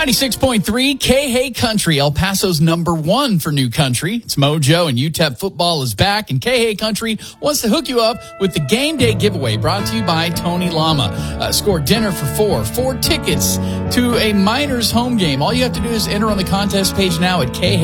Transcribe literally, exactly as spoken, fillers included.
ninety-six point three K-Hay Country, El Paso's number one for new country. It's Mojo, and U T E P football is back, and K-Hay Country wants to hook you up with the game day giveaway brought to you by Tony Lama. Uh, score dinner for four, four tickets to a Miners home game. All you have to do is enter on the contest page now at K